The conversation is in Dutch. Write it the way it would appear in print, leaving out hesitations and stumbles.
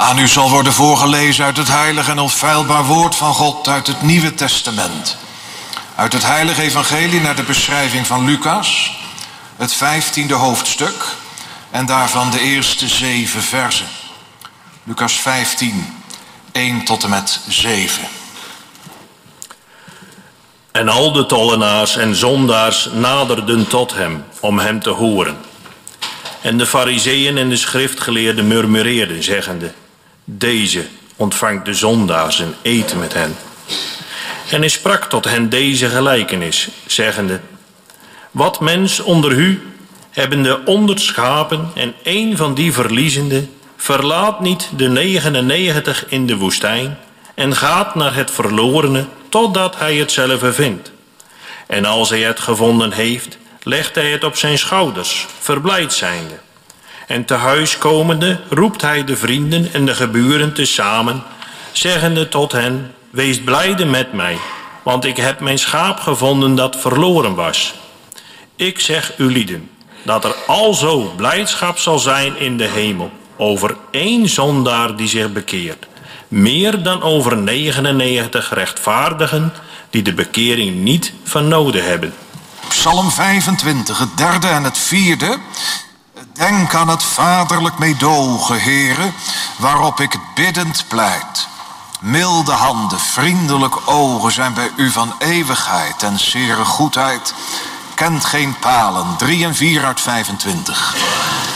Aan u zal worden voorgelezen uit het heilige en onfeilbaar woord van God uit het Nieuwe Testament. Uit het heilige evangelie naar de beschrijving van Lucas, het 15e hoofdstuk en daarvan de eerste 7 versen. Lucas 15, 1 tot en met 7. En al de tollenaars en zondaars naderden tot hem om hem te horen. En de farizeeën en de schriftgeleerden murmureerden, zeggende: Deze ontvangt de zondaars en eet met hen. En hij sprak tot hen deze gelijkenis, zeggende: Wat mens onder u, hebbende 100 schapen en 1 van die verliezende, verlaat niet de 99 in de woestijn en gaat naar het verlorene, totdat hij het zelf vindt. En als hij het gevonden heeft, legt hij het op zijn schouders, verblijd zijnde. En te huis komende roept hij de vrienden en de geburen tezamen, zeggende tot hen: Wees blijde met mij, want ik heb mijn schaap gevonden dat verloren was. Ik zeg u lieden, dat er alzo blijdschap zal zijn in de hemel over 1 zondaar die zich bekeert, meer dan over 99 rechtvaardigen die de bekering niet van noden hebben. Psalm 25, het 3e en het 4e. Denk aan het vaderlijk meedogen, Heere, waarop ik biddend pleit. Milde handen, vriendelijk ogen zijn bij u van eeuwigheid en zere goedheid kent geen palen. 3 en 4 uit 25.